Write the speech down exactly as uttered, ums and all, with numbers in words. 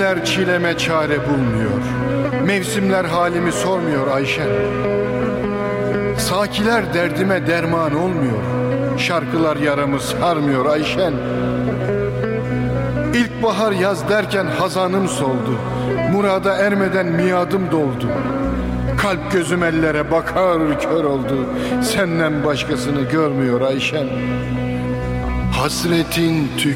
Günler çileme çare bulmuyor, mevsimler halimi sormuyor Ayşen. Sakiler derdime derman olmuyor, şarkılar yaramı sarmıyor Ayşen. İlkbahar yaz derken hazanım soldu, murada ermeden miadım doldu. Kalp gözüm ellere bakar kör oldu, senden başkasını görmüyor Ayşen. Hasretin tük